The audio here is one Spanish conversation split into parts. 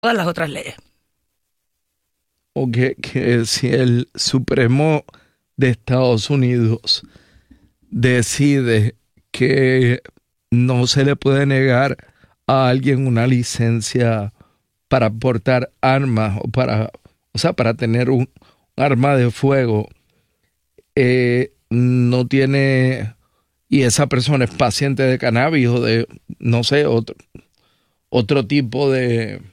todas las otras leyes. O que si el Supremo de Estados Unidos decide que no se le puede negar a alguien una licencia para portar armas para tener un arma de fuego, no tiene, y esa persona es paciente de cannabis o de, no sé, otro tipo de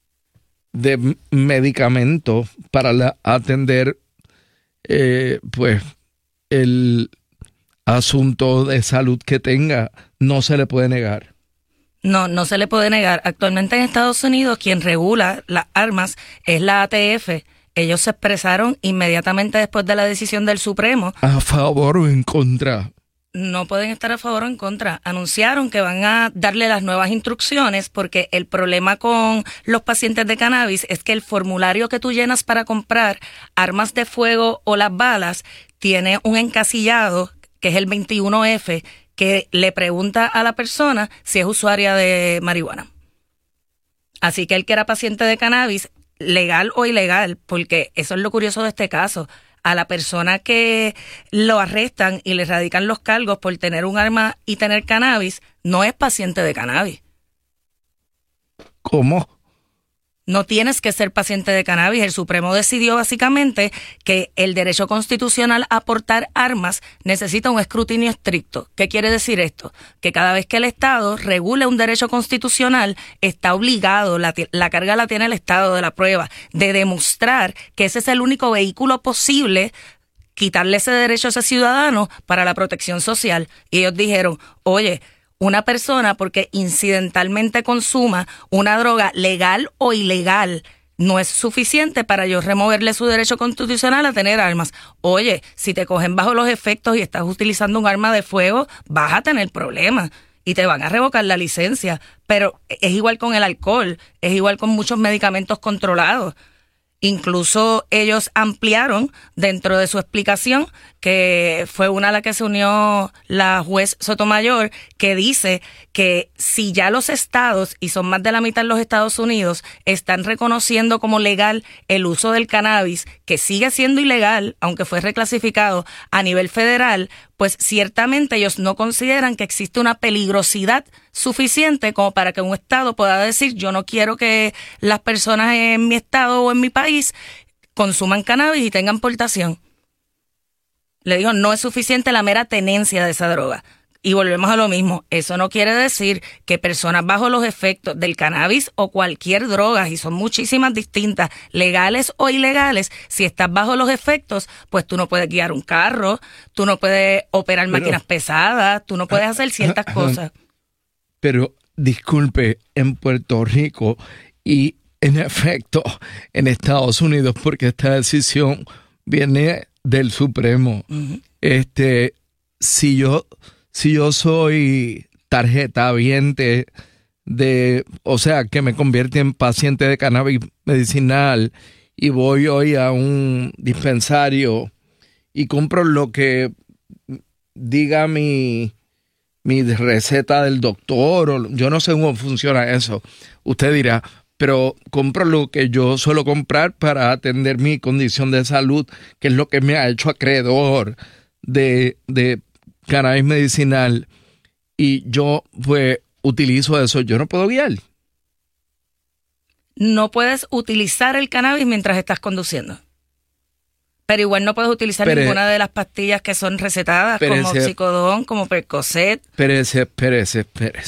medicamento para atender pues el asunto de salud que tenga, no se le puede negar. No, no se le puede negar. Actualmente en Estados Unidos quien regula las armas es la ATF. Ellos se expresaron inmediatamente después de la decisión del Supremo. ¿A favor o en contra? No pueden estar a favor o en contra. Anunciaron que van a darle las nuevas instrucciones porque el problema con los pacientes de cannabis es que el formulario que tú llenas para comprar armas de fuego o las balas tiene un encasillado que es el 21F que le pregunta a la persona si es usuaria de marihuana. Así que el que era paciente de cannabis, legal o ilegal, porque eso es lo curioso de este caso, a la persona que lo arrestan y le radican los cargos por tener un arma y tener cannabis, no es paciente de cannabis. ¿Cómo? No tienes que ser paciente de cannabis. El Supremo decidió básicamente que el derecho constitucional a portar armas necesita un escrutinio estricto. ¿Qué quiere decir esto? Que cada vez que el Estado regule un derecho constitucional, está obligado, la carga la tiene el Estado de la prueba, de demostrar que ese es el único vehículo posible, quitarle ese derecho a ese ciudadano para la protección social. Y ellos dijeron, oye, una persona porque incidentalmente consuma una droga legal o ilegal no es suficiente para yo removerle su derecho constitucional a tener armas. Oye, si te cogen bajo los efectos y estás utilizando un arma de fuego, vas a tener problemas y te van a revocar la licencia. Pero es igual con el alcohol, es igual con muchos medicamentos controlados. Incluso ellos ampliaron dentro de su explicación, que fue una a la que se unió la juez Sotomayor, que dice que si ya los estados, y son más de la mitad en los Estados Unidos, están reconociendo como legal el uso del cannabis, que sigue siendo ilegal, aunque fue reclasificado a nivel federal, pues ciertamente ellos no consideran que existe una peligrosidad suficiente como para que un estado pueda decir yo no quiero que las personas en mi estado o en mi país consuman cannabis y tengan portación. Le digo, no es suficiente la mera tenencia de esa droga. Y volvemos a lo mismo, eso no quiere decir que personas bajo los efectos del cannabis o cualquier droga, y son muchísimas distintas, legales o ilegales, si estás bajo los efectos, pues tú no puedes guiar un carro, tú no puedes operar máquinas pesadas, tú no puedes hacer ciertas cosas. Pero disculpe, en Puerto Rico y en efecto en Estados Unidos, porque esta decisión viene del Supremo, si yo soy tarjetaviente o sea, que me convierte en paciente de cannabis medicinal y voy hoy a un dispensario y compro lo que diga mi receta del doctor, o yo no sé cómo funciona eso, usted dirá, pero compro lo que yo suelo comprar para atender mi condición de salud, que es lo que me ha hecho acreedor de cannabis medicinal, y yo pues utilizo eso, yo no puedo guiar. No puedes utilizar el cannabis mientras estás conduciendo. Pero igual no puedes utilizar ninguna de las pastillas que son recetadas, como Oxicodón, como Percocet. Espérese.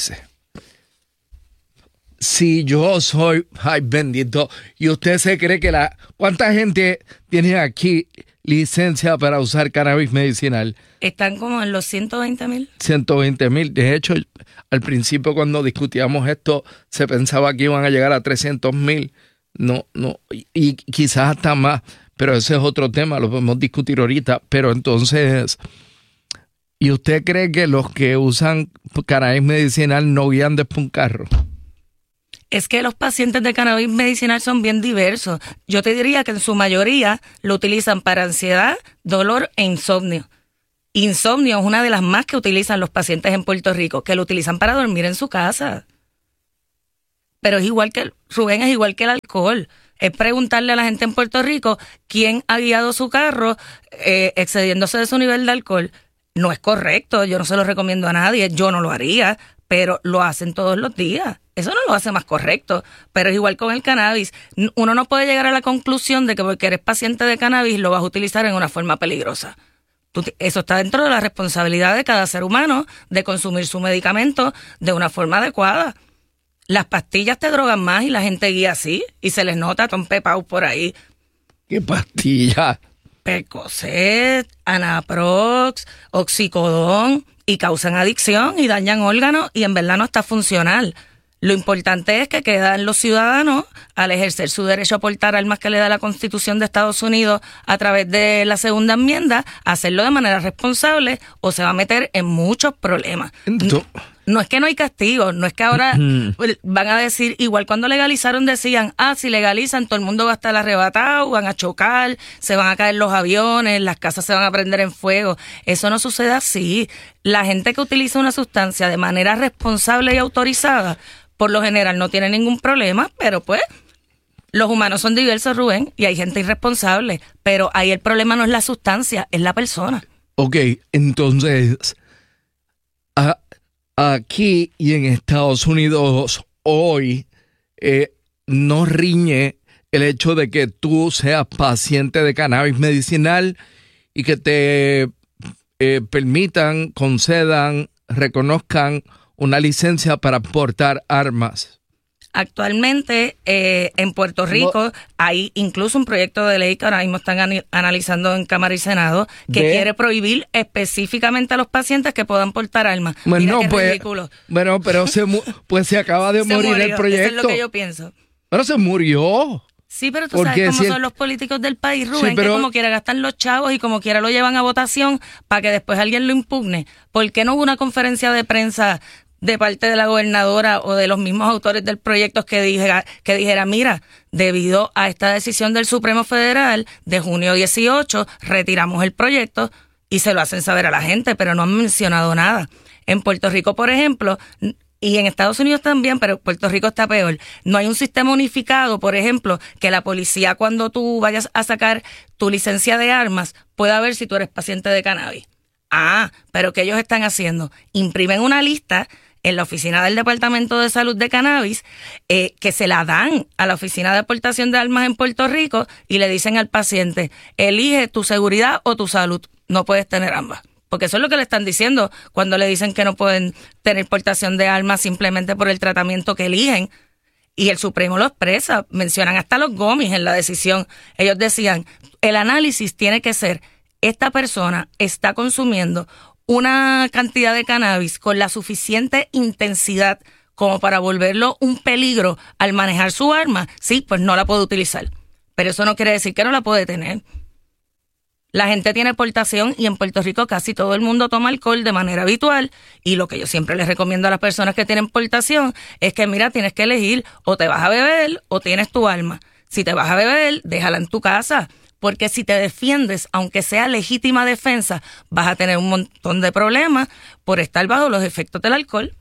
Si yo soy, ay bendito, y usted se cree que ¿cuánta gente tiene aquí licencia para usar cannabis medicinal? Están como en los 120,000. 120,000. De hecho, al principio cuando discutíamos esto, se pensaba que iban a llegar a 300,000. No, y quizás hasta más, pero ese es otro tema, lo podemos discutir ahorita. Pero entonces, ¿y usted cree que los que usan cannabis medicinal no guían después un carro? Es que los pacientes de cannabis medicinal son bien diversos. Yo te diría que en su mayoría lo utilizan para ansiedad, dolor e insomnio. Insomnio es una de las más que utilizan los pacientes en Puerto Rico, que lo utilizan para dormir en su casa. Pero es igual que, Rubén, es igual que el alcohol. Es preguntarle a la gente en Puerto Rico quién ha guiado su carro excediéndose de su nivel de alcohol. No es correcto, yo no se lo recomiendo a nadie, yo no lo haría, pero lo hacen todos los días. Eso no lo hace más correcto, pero es igual con el cannabis. Uno no puede llegar a la conclusión de que porque eres paciente de cannabis lo vas a utilizar en una forma peligrosa. Eso está dentro de la responsabilidad de cada ser humano de consumir su medicamento de una forma adecuada. Las pastillas te drogan más y la gente guía así y se les nota Tom Pepau por ahí. ¿Qué pastilla? Percocet, Anaprox, Oxicodón, y causan adicción y dañan órganos y en verdad no está funcional. Lo importante es que quedan los ciudadanos al ejercer su derecho a portar armas que le da la Constitución de Estados Unidos a través de la segunda enmienda, hacerlo de manera responsable o se va a meter en muchos problemas. No es que no hay castigo, no es que ahora van a decir, igual cuando legalizaron decían, si legalizan todo el mundo va a estar arrebatado, van a chocar, se van a caer los aviones, las casas se van a prender en fuego. Eso no sucede así. La gente que utiliza una sustancia de manera responsable y autorizada, por lo general no tiene ningún problema, pero pues los humanos son diversos, Rubén, y hay gente irresponsable, pero ahí el problema no es la sustancia, es la persona. Ok, entonces, aquí y en Estados Unidos hoy no riñe el hecho de que tú seas paciente de cannabis medicinal y que te permitan, concedan, reconozcan una licencia para portar armas. Actualmente en Puerto Rico hay incluso un proyecto de ley que ahora mismo están analizando en Cámara y Senado que quiere prohibir específicamente a los pacientes que puedan portar armas. Bueno, mira qué ridículo. Bueno, pero se acaba de morir el proyecto. Eso es lo que yo pienso. Pero se murió. Sí, pero tú sabes cómo son los políticos del país, Rubén, sí, pero que como quiera gastan los chavos y como quiera lo llevan a votación para que después alguien lo impugne. ¿Por qué no hubo una conferencia de prensa de parte de la gobernadora o de los mismos autores del proyecto que dijera, mira, debido a esta decisión del Supremo Federal de junio 18, retiramos el proyecto y se lo hacen saber a la gente, pero no han mencionado nada? En Puerto Rico, por ejemplo, y en Estados Unidos también, pero Puerto Rico está peor, no hay un sistema unificado, por ejemplo, que la policía cuando tú vayas a sacar tu licencia de armas pueda ver si tú eres paciente de cannabis. Pero ¿qué ellos están haciendo? Imprimen una lista en la oficina del Departamento de Salud de Cannabis, que se la dan a la Oficina de Aportación de Armas en Puerto Rico y le dicen al paciente, elige tu seguridad o tu salud, no puedes tener ambas. Porque eso es lo que le están diciendo cuando le dicen que no pueden tener portación de armas simplemente por el tratamiento que eligen. Y el Supremo lo expresa, mencionan hasta los gomis en la decisión. Ellos decían, el análisis tiene que ser, esta persona está consumiendo una cantidad de cannabis con la suficiente intensidad como para volverlo un peligro al manejar su arma, sí, pues no la puede utilizar. Pero eso no quiere decir que no la puede tener. La gente tiene portación y en Puerto Rico casi todo el mundo toma alcohol de manera habitual y lo que yo siempre les recomiendo a las personas que tienen portación es que mira, tienes que elegir o te vas a beber o tienes tu arma. Si te vas a beber, déjala en tu casa. Porque si te defiendes, aunque sea legítima defensa, vas a tener un montón de problemas por estar bajo los efectos del alcohol.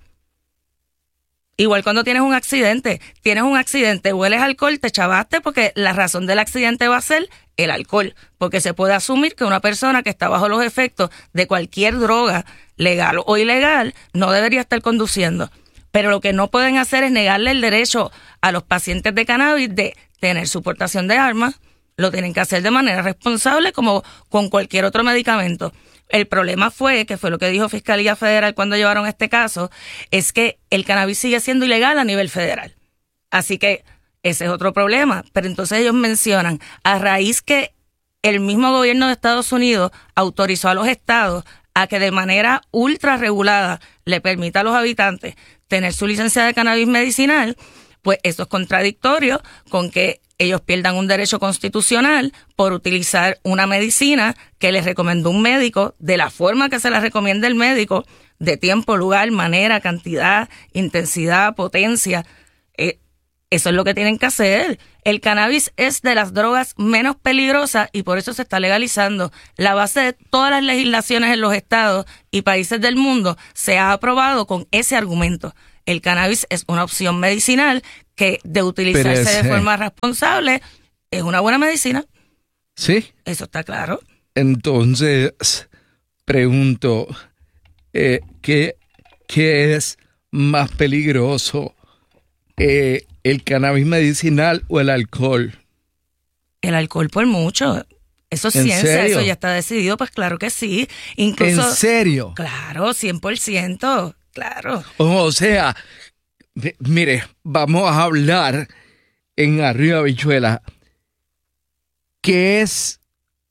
Igual cuando tienes un accidente, hueles alcohol, te chavaste porque la razón del accidente va a ser el alcohol. Porque se puede asumir que una persona que está bajo los efectos de cualquier droga, legal o ilegal, no debería estar conduciendo. Pero lo que no pueden hacer es negarle el derecho a los pacientes de cannabis de tener su portación de armas. Lo tienen que hacer de manera responsable como con cualquier otro medicamento. El problema fue, que fue lo que dijo Fiscalía Federal cuando llevaron este caso, es que el cannabis sigue siendo ilegal a nivel federal. Así que ese es otro problema. Pero entonces ellos mencionan, a raíz que el mismo gobierno de Estados Unidos autorizó a los estados a que de manera ultra regulada le permita a los habitantes tener su licencia de cannabis medicinal, pues eso es contradictorio con que ellos pierdan un derecho constitucional por utilizar una medicina que les recomendó un médico de la forma que se la recomienda el médico, de tiempo, lugar, manera, cantidad, intensidad, potencia. Eso es lo que tienen que hacer. El cannabis es de las drogas menos peligrosas y por eso se está legalizando. La base de todas las legislaciones en los estados y países del mundo se ha aprobado con ese argumento. El cannabis es una opción medicinal que de utilizarse de forma responsable es una buena medicina. Sí. Eso está claro. Entonces, pregunto, ¿qué es más peligroso? ¿El cannabis medicinal o el alcohol? El alcohol por mucho. Eso es ciencia, serio? eso ya está decidido, pues claro que sí. Incluso, ¿En serio? Claro, 100%, claro. O sea, mire, vamos a hablar en Arriba Habichuela. ¿Qué es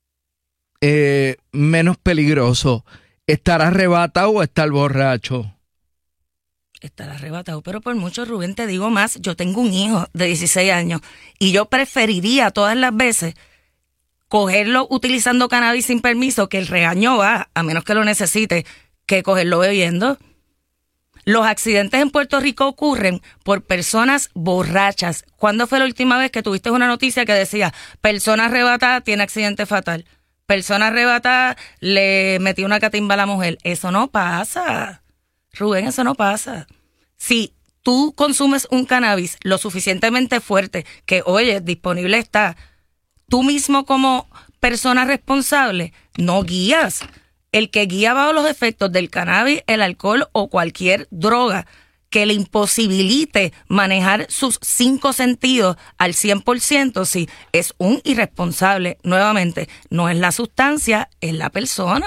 menos peligroso? ¿Estar arrebatado o estar borracho? Estar arrebatado, pero por mucho, Rubén, te digo más, yo tengo un hijo de 16 años y yo preferiría todas las veces cogerlo utilizando cannabis sin permiso, que el regaño va, a menos que lo necesite, que cogerlo bebiendo. Los accidentes en Puerto Rico ocurren por personas borrachas. ¿Cuándo fue la última vez que tuviste una noticia que decía, persona arrebatada tiene accidente fatal? Persona arrebatada le metió una catimba a la mujer. Eso no pasa. Rubén, eso no pasa. Si tú consumes un cannabis lo suficientemente fuerte, que, oye, disponible está, tú mismo como persona responsable no guías. El que guía bajo los efectos del cannabis, el alcohol o cualquier droga que le imposibilite manejar sus 5 sentidos al 100%, sí, es un irresponsable. Nuevamente, no es la sustancia, es la persona.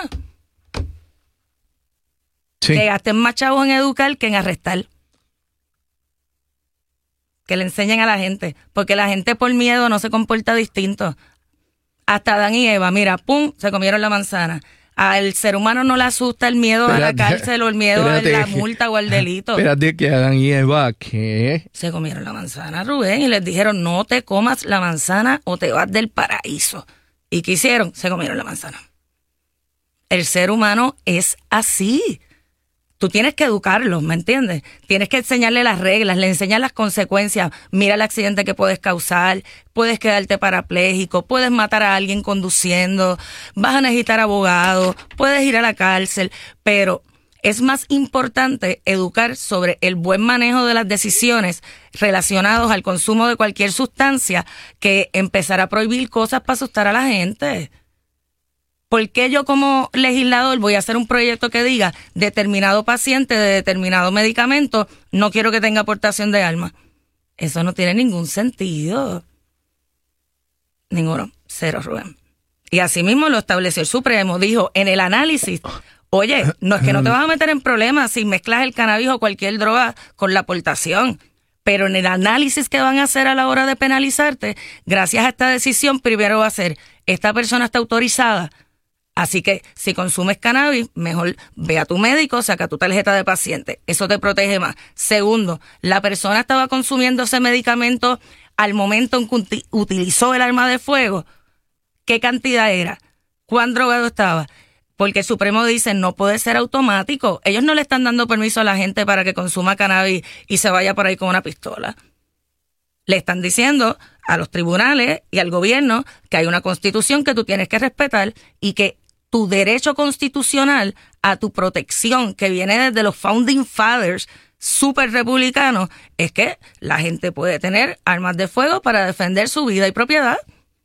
Sí. Que gasten más chavos en educar que en arrestar. Que le enseñen a la gente, porque la gente por miedo no se comporta distinto. Hasta Adán y Eva, mira, pum, se comieron la manzana. Al ser humano no le asusta el miedo a la cárcel o el miedo a la multa o al delito. Espérate, que Adán y Eva, ¿qué? Se comieron la manzana, Rubén, y les dijeron, no te comas la manzana o te vas del paraíso. ¿Y qué hicieron? Se comieron la manzana. El ser humano es así. Tú tienes que educarlos, ¿me entiendes? Tienes que enseñarle las reglas, le enseñas las consecuencias. Mira el accidente que puedes causar, puedes quedarte parapléjico, puedes matar a alguien conduciendo, vas a necesitar abogados, puedes ir a la cárcel, pero es más importante educar sobre el buen manejo de las decisiones relacionadas al consumo de cualquier sustancia que empezar a prohibir cosas para asustar a la gente. ¿Por qué yo como legislador voy a hacer un proyecto que diga determinado paciente de determinado medicamento no quiero que tenga aportación de armas? Eso no tiene ningún sentido. Ninguno. Cero, Rubén. Y así mismo lo estableció el Supremo. Dijo en el análisis, oye, no es que no te vas a meter en problemas si mezclas el cannabis o cualquier droga con la aportación. Pero en el análisis que van a hacer a la hora de penalizarte, gracias a esta decisión, primero va a ser, esta persona está autorizada. Así que si consumes cannabis, mejor ve a tu médico, saca tu tarjeta de paciente. Eso te protege más. Segundo, la persona estaba consumiendo ese medicamento al momento en que utilizó el arma de fuego. ¿Qué cantidad era? ¿Cuán drogado estaba? Porque el Supremo dice no puede ser automático. Ellos no le están dando permiso a la gente para que consuma cannabis y se vaya por ahí con una pistola. Le están diciendo a los tribunales y al gobierno que hay una constitución que tú tienes que respetar y que tu derecho constitucional a tu protección, que viene desde los Founding Fathers súper republicanos, es que la gente puede tener armas de fuego para defender su vida y propiedad.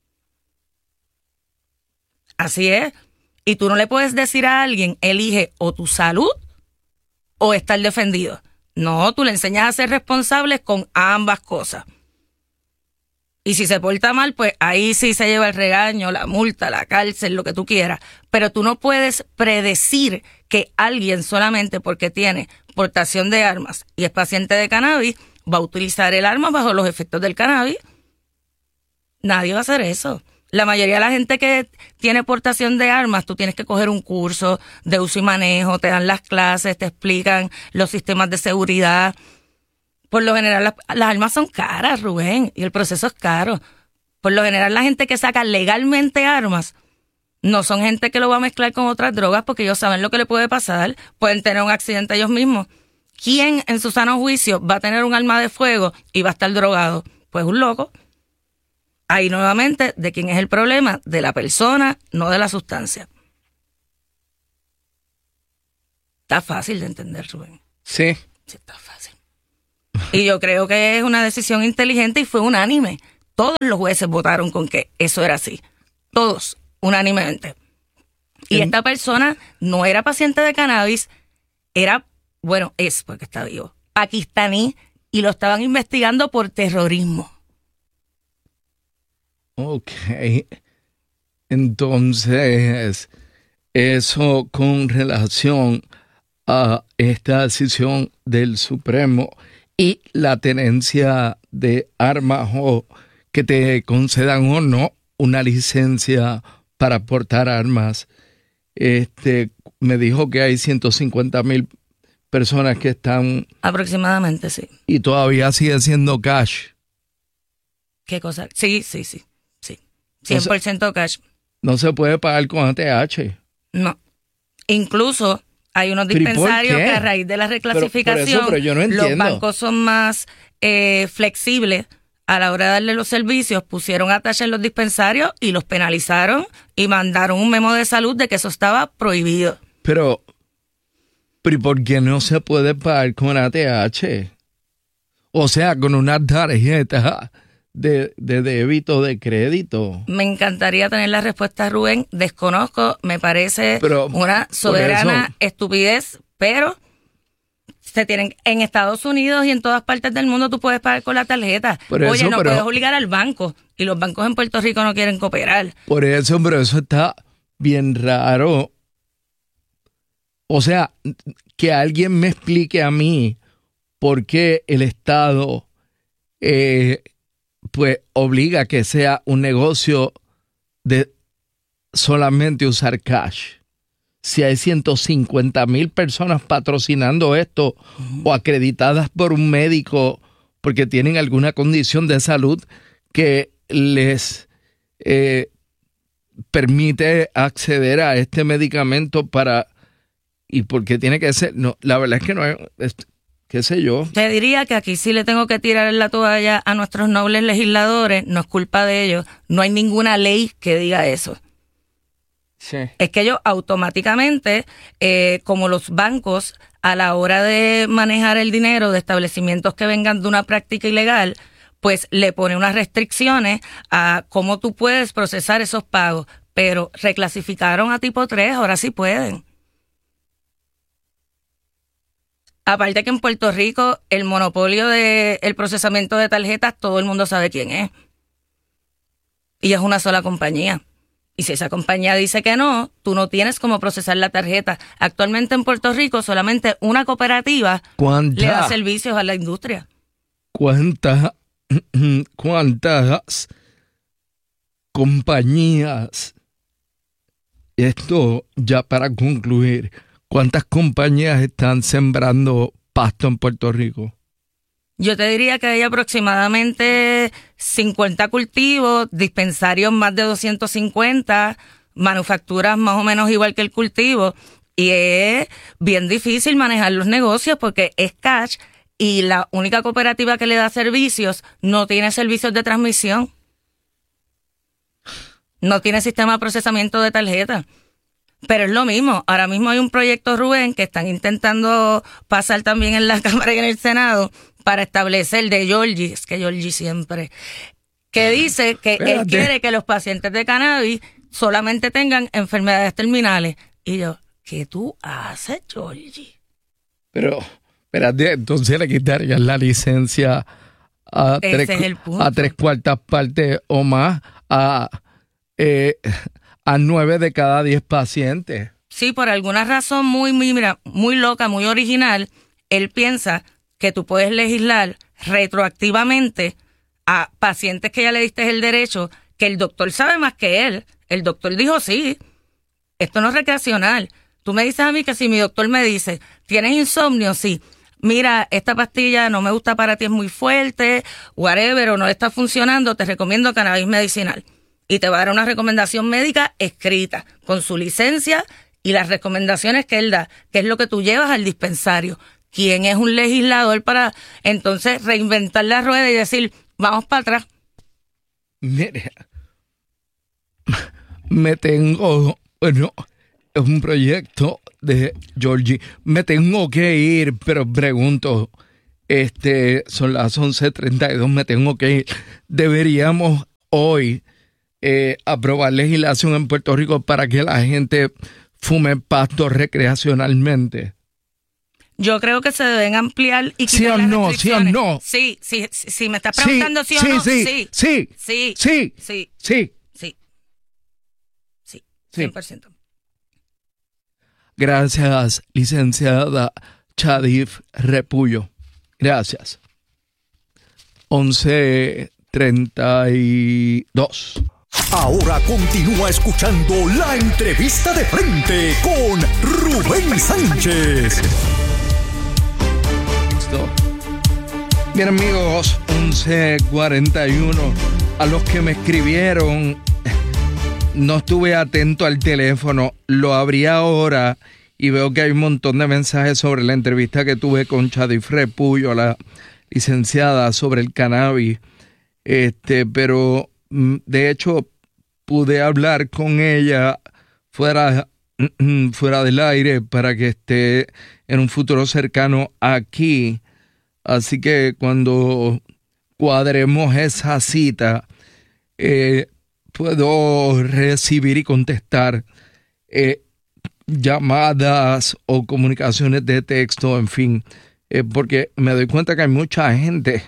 Así es. Y tú no le puedes decir a alguien, elige o tu salud o estar defendido. No, tú le enseñas a ser responsables con ambas cosas. Y si se porta mal, pues ahí sí se lleva el regaño, la multa, la cárcel, lo que tú quieras. Pero tú no puedes predecir que alguien solamente porque tiene portación de armas y es paciente de cannabis va a utilizar el arma bajo los efectos del cannabis. Nadie va a hacer eso. La mayoría de la gente que tiene portación de armas, tú tienes que coger un curso de uso y manejo, te dan las clases, te explican los sistemas de seguridad. Por lo general, las armas son caras, Rubén, y el proceso es caro. Por lo general, la gente que saca legalmente armas no son gente que lo va a mezclar con otras drogas porque ellos saben lo que le puede pasar. Pueden tener un accidente ellos mismos. ¿Quién en su sano juicio va a tener un arma de fuego y va a estar drogado? Pues un loco. Ahí nuevamente, ¿de quién es el problema? De la persona, no de la sustancia. Está fácil de entender, Rubén. Sí. Sí, está fácil. Y yo creo que es una decisión inteligente y fue unánime. Todos los jueces votaron con que eso era así. Todos, unánimemente. Y esta persona no era paciente de cannabis, era, bueno, es porque está vivo, pakistaní, y lo estaban investigando por terrorismo. Ok. Entonces, eso con relación a esta decisión del Supremo y la tenencia de armas o que te concedan o no una licencia para portar armas. Me dijo que hay 150,000 personas que están... Aproximadamente, sí. Y todavía sigue siendo cash. ¿Qué cosa? Sí. 100% cash. No se puede pagar con ATH. No. Incluso hay unos dispensarios que a raíz de la reclasificación, pero yo no entiendo. Los bancos son más flexibles a la hora de darle los servicios, pusieron ATH en los dispensarios y los penalizaron y mandaron un memo de salud de que eso estaba prohibido. Pero ¿y por qué no se puede pagar con ATH? O sea, con una tarjeta de débito, de crédito. Me encantaría tener la respuesta, Rubén. Desconozco, me parece una soberana estupidez, pero se tienen en Estados Unidos y en todas partes del mundo tú puedes pagar con la tarjeta. Puedes obligar al banco y los bancos en Puerto Rico no quieren cooperar. Por eso, pero eso está bien raro. O sea, que alguien me explique a mí por qué el Estado pues obliga a que sea un negocio de solamente usar cash. Si hay 150,000 personas patrocinando esto o acreditadas por un médico porque tienen alguna condición de salud que les permite acceder a este medicamento para... ¿Y por qué tiene que ser? No, la verdad es que no es... ¿Qué sé yo? Te diría que aquí sí le tengo que tirar la toalla a nuestros nobles legisladores, no es culpa de ellos, no hay ninguna ley que diga eso. Sí. Es que ellos automáticamente, como los bancos, a la hora de manejar el dinero de establecimientos que vengan de una práctica ilegal, pues le pone unas restricciones a cómo tú puedes procesar esos pagos, pero reclasificaron a tipo 3, ahora sí pueden. Aparte que en Puerto Rico el monopolio del procesamiento de tarjetas, todo el mundo sabe quién es. Y es una sola compañía. Y si esa compañía dice que no, tú no tienes cómo procesar la tarjeta. Actualmente en Puerto Rico solamente una cooperativa le da servicios a la industria. ¿Cuántas compañías? Esto ya para concluir. ¿Cuántas compañías están sembrando pasto en Puerto Rico? Yo te diría que hay aproximadamente 50 cultivos, dispensarios más de 250, manufacturas más o menos igual que el cultivo. Y es bien difícil manejar los negocios porque es cash y la única cooperativa que le da servicios no tiene servicios de transmisión. No tiene sistema de procesamiento de tarjeta. Pero es lo mismo. Ahora mismo hay un proyecto, Rubén, que están intentando pasar también en la Cámara y en el Senado para establecer de Giorgi, es que Giorgi siempre, que dice que él quiere que los pacientes de cannabis solamente tengan enfermedades terminales. Y yo, ¿qué tú haces, Giorgi? Pero, espérate, entonces le quitarían la licencia a 3/4 partes o más a 9 de cada 10 pacientes. Sí, por alguna razón muy loca, muy original, él piensa que tú puedes legislar retroactivamente a pacientes que ya le diste el derecho, que el doctor sabe más que él. El doctor dijo, sí, esto no es recreacional. Tú me dices a mí que si mi doctor me dice, ¿tienes insomnio? Sí. Mira, esta pastilla no me gusta para ti, es muy fuerte, whatever, o no le está funcionando, te recomiendo cannabis medicinal. Y te va a dar una recomendación médica escrita, con su licencia y las recomendaciones que él da, que es lo que tú llevas al dispensario. ¿Quién es un legislador para entonces reinventar la rueda y decir, vamos para atrás? Mire, es un proyecto de Giorgi. Me tengo que ir, pero pregunto, Son las 11:32, me tengo que ir. Deberíamos hoy aprobar legislación en Puerto Rico para que la gente fume pasto recreacionalmente. Yo creo que se deben ampliar y ¿Sí o no? ¿Sí o no? Sí, me estás preguntando sí o no. Sí. 100%. Gracias, licenciada Chadif Repullo. Gracias. 11:32. Ahora continúa escuchando la entrevista de frente con Rubén Sánchez. Bien, amigos, 11:41. A los que me escribieron, no estuve atento al teléfono, lo abrí ahora y veo que hay un montón de mensajes sobre la entrevista que tuve con Chadif Repullo, la licenciada, sobre el cannabis. Pero de hecho pude hablar con ella fuera del aire para que esté en un futuro cercano aquí. Así que cuando cuadremos esa cita, puedo recibir y contestar llamadas o comunicaciones de texto, en fin, porque me doy cuenta que hay mucha gente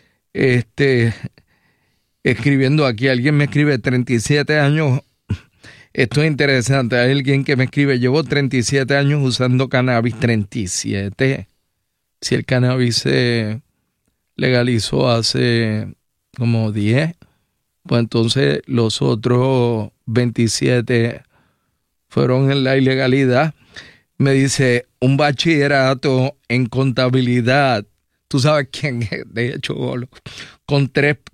escribiendo aquí. Alguien me escribe 37 años. Esto es interesante. Hay alguien que me escribe: llevo 37 años usando cannabis. 37. Si el cannabis se legalizó hace como 10, pues entonces los otros 27 fueron en la ilegalidad. Me dice: un bachillerato en contabilidad. ¿Tú sabes quién es? De hecho, con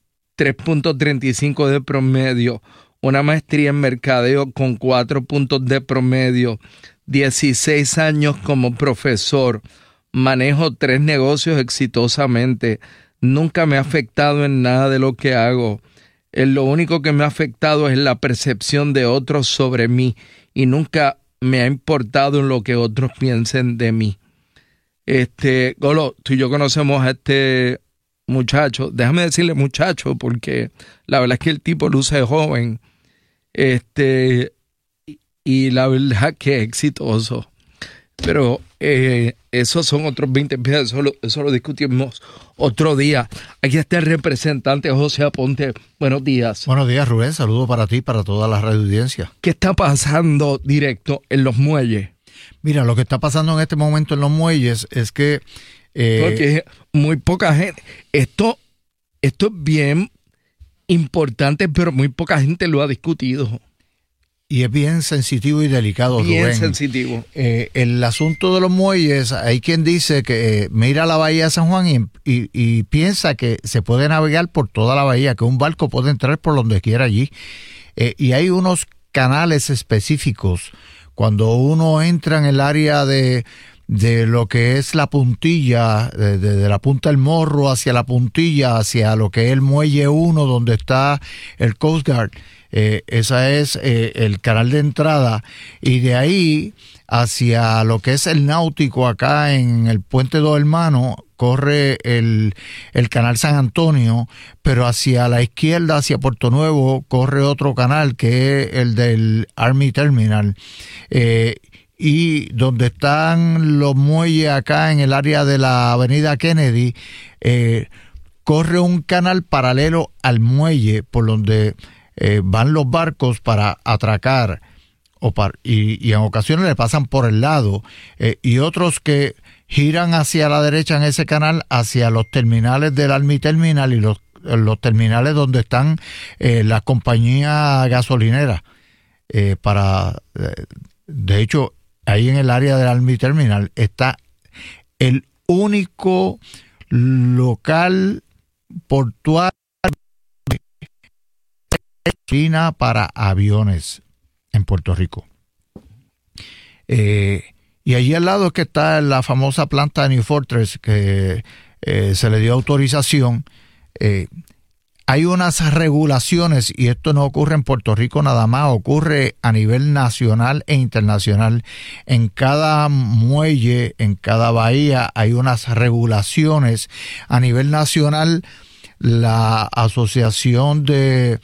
3.35 de promedio, una maestría en mercadeo con 4 puntos de promedio, 16 años como profesor, manejo 3 negocios exitosamente, nunca me ha afectado en nada de lo que hago. Lo único que me ha afectado es la percepción de otros sobre mí y nunca me ha importado en lo que otros piensen de mí. Golo, tú y yo conocemos a este muchacho. Déjame decirle muchacho porque la verdad es que el tipo luce joven. Y la verdad que es exitoso. Pero esos son otros 20 pesos, eso lo discutimos otro día. Aquí está el representante José Aponte. Buenos días. Buenos días, Rubén. Saludos para ti, para toda la radioaudiencia. ¿Qué está pasando directo en los muelles? Mira, lo que está pasando en este momento en los muelles es que... porque muy poca gente... Esto es bien importante, pero muy poca gente lo ha discutido. Y es bien sensitivo y delicado, bien Rubén. Sensitivo. El asunto de los muelles, hay quien dice que mira la bahía de San Juan y piensa que se puede navegar por toda la bahía, que un barco puede entrar por donde quiera allí. Y hay unos canales específicos. Cuando uno entra en el área de lo que es la puntilla, de la punta del morro hacia la puntilla, hacia lo que es el muelle 1, donde está el Coast Guard, esa es el canal de entrada, y de ahí hacia lo que es el náutico acá en el Puente Dos Hermanos corre el canal San Antonio, pero hacia la izquierda, hacia Puerto Nuevo, corre otro canal que es el del Army Terminal. Y donde están los muelles acá en el área de la avenida Kennedy, corre un canal paralelo al muelle por donde van los barcos para atracar y en ocasiones le pasan por el lado, y otros que giran hacia la derecha en ese canal hacia los terminales del Army Terminal y los terminales donde están las compañías gasolineras. De hecho, ahí en el área del Army Terminal está el único local portuario para aviones en Puerto Rico. Y allí al lado es que está la famosa planta de New Fortress, que se le dio autorización. hay unas regulaciones, y esto no ocurre en Puerto Rico nada más, ocurre a nivel nacional e internacional. En cada muelle, en cada bahía, hay unas regulaciones. A nivel nacional, la Asociación de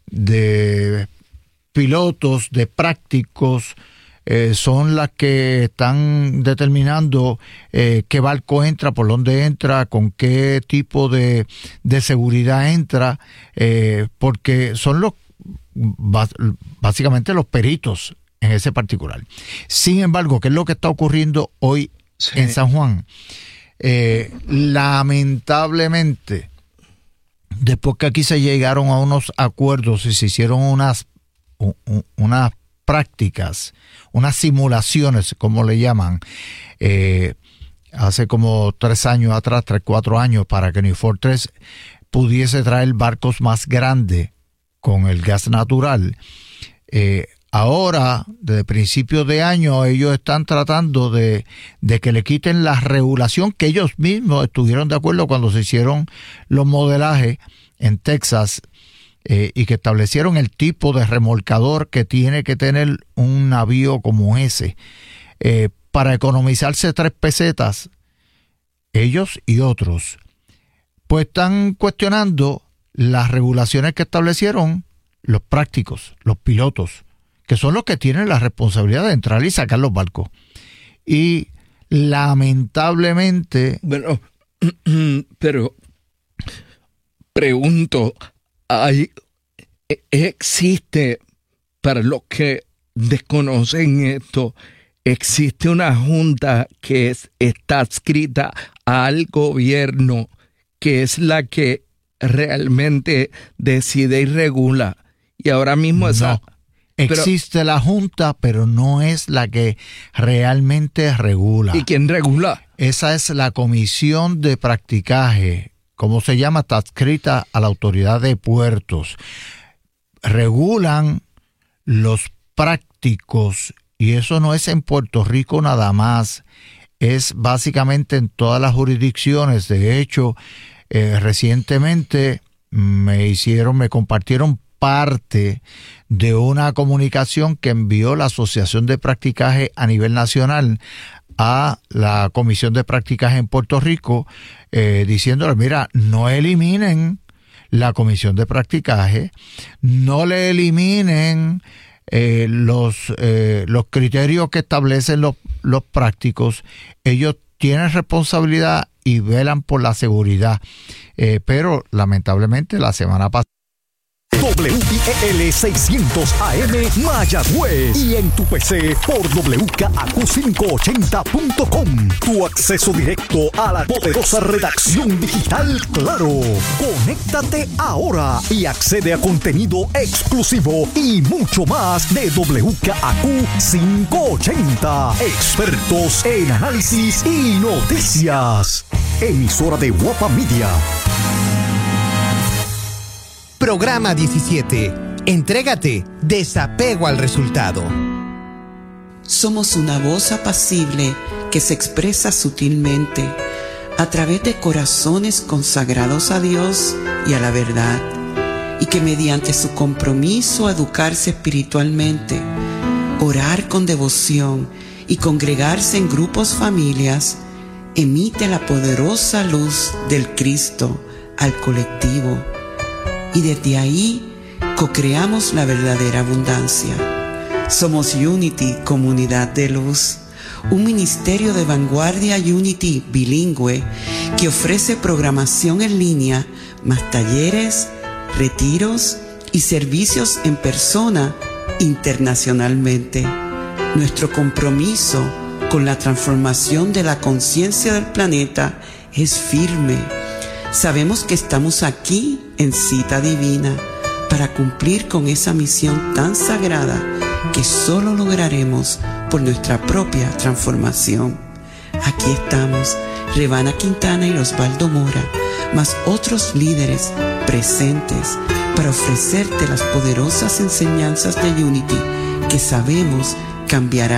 Pilotos, de Prácticos, son las que están determinando qué barco entra, por dónde entra, con qué tipo de seguridad entra, porque son básicamente los peritos en ese particular. Sin embargo, ¿qué es lo que está ocurriendo hoy en San Juan? Lamentablemente, después que aquí se llegaron a unos acuerdos y se hicieron unas prácticas, unas simulaciones, como le llaman, hace como 4 años, para que New Fort 3 pudiese traer barcos más grandes con el gas natural. Ahora, desde principios de año, ellos están tratando de que le quiten la regulación que ellos mismos estuvieron de acuerdo cuando se hicieron los modelajes en Texas, y que establecieron el tipo de remolcador que tiene que tener un navío como ese, para economizarse 3 pesetas, ellos y otros, pues están cuestionando las regulaciones que establecieron los prácticos, los pilotos, que son los que tienen la responsabilidad de entrar y sacar los barcos. Y lamentablemente... Bueno, pero pregunto, existe, para los que desconocen esto, existe una junta que está adscrita al gobierno, que es la que realmente decide y regula. Y ahora mismo existe la junta, pero no es la que realmente regula. ¿Y quién regula? Esa es la comisión de practicaje, como se llama, está adscrita a la autoridad de puertos. Regulan los prácticos, y eso no es en Puerto Rico nada más, es básicamente en todas las jurisdicciones. De hecho, recientemente me compartieron parte de una comunicación que envió la Asociación de Practicaje a nivel nacional a la Comisión de Practicaje en Puerto Rico, diciéndole, mira, no eliminen la Comisión de Practicaje, no le eliminen los criterios que establecen los prácticos. Ellos tienen responsabilidad y velan por la seguridad, pero lamentablemente la semana pasada WIEL 600 AM Mayagüez y en tu PC por WKAQ580.com. Tu acceso directo a la poderosa redacción digital Claro. Conéctate ahora y accede a contenido exclusivo y mucho más de WKAQ580. Expertos en análisis y noticias. Emisora de Guapa Media. Programa 17. Entrégate. Desapego al resultado. Somos una voz apacible que se expresa sutilmente a través de corazones consagrados a Dios y a la verdad, y que mediante su compromiso a educarse espiritualmente, orar con devoción y congregarse en grupos familias, emite la poderosa luz del Cristo al colectivo. Y desde ahí co-creamos la verdadera abundancia. Somos Unity, Comunidad de Luz, un ministerio de vanguardia Unity bilingüe que ofrece programación en línea, más talleres, retiros y servicios en persona internacionalmente. Nuestro compromiso con la transformación de la conciencia del planeta es firme. Sabemos que estamos aquí en cita divina para cumplir con esa misión tan sagrada que solo lograremos por nuestra propia transformación. Aquí estamos, Revana Quintana y Osvaldo Mora, más otros líderes presentes para ofrecerte las poderosas enseñanzas de Unity que sabemos cambiarán